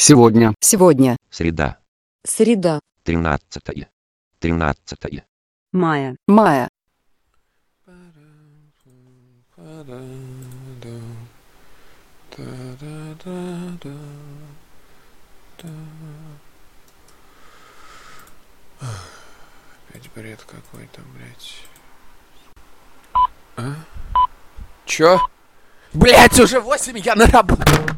Сегодня. Сегодня. Среда. Среда. 13. 13. Мая. Мая. Опять бред какой-то, блядь. А? Чё? Блядь, уже 8, я на работу.